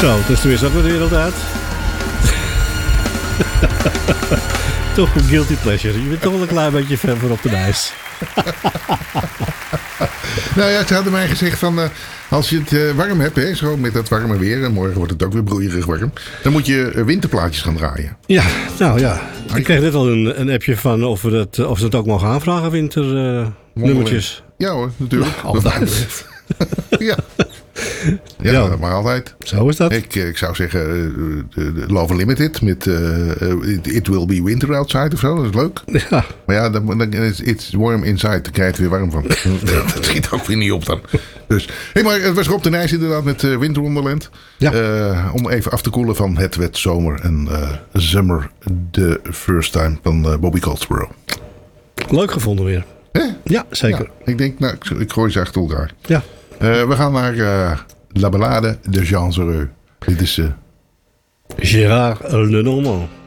Zo, dus toen is ook weer de wereld uit. Toch een guilty pleasure. Je bent toch wel een klein beetje fan van op de ijs. Nou ja, ze hadden mij gezegd van... als je het warm hebt, hè, zo met dat warme weer... en morgen wordt het ook weer broeierig warm... dan moet je winterplaatjes gaan draaien. Ja, nou ja. Ik kreeg net al een appje van of ze het ook mogen aanvragen, winternummertjes. Ja hoor, natuurlijk. Nou, altijd. Ja. Ja, dat mag altijd. Zo is dat. Ik zou zeggen, de Love Unlimited met It Will Be Winter Outside of zo. Dat is leuk. Ja. Maar ja, dan is It's Warm Inside. Daar krijg je het weer warm van. Dat schiet ook weer niet op dan. Dus, maar het was Rob de Nijs inderdaad met Winter Wonderland. Ja. Om even af te koelen van Het werd zomer en Summer the First Time van Bobby Goldsboro. Leuk gevonden weer. Hè? Ja, zeker. Ja, ik denk, nou, ik gooi ze achter elkaar. Ja. We gaan naar La Ballade de Jean Zereux. Dit is... Gérard Lenormand.